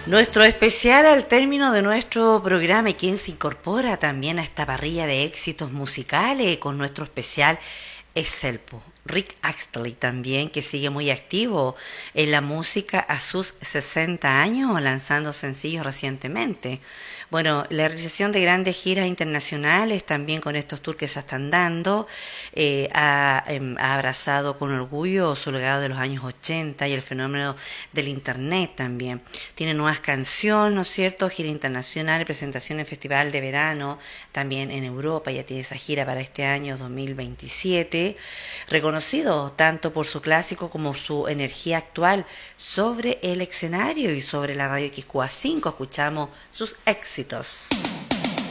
Nuestro especial al término de nuestro programa y quien se incorpora también a esta parrilla de éxitos musicales con nuestro especial es Elpo. Rick Astley también, que sigue muy activo en la música a sus 60 años, lanzando sencillos recientemente. Bueno, la realización de grandes giras internacionales, también con estos tours que se están dando, ha abrazado con orgullo su legado de los años 80 y el fenómeno del Internet también. Tiene nuevas canciones, ¿no es cierto? Gira internacional, presentación en Festival de Verano, también en Europa, ya tiene esa gira para este año 2027. Reconocido tanto por su clásico como su energía actual sobre el escenario y sobre la radio XQA5. Escuchamos sus éxitos.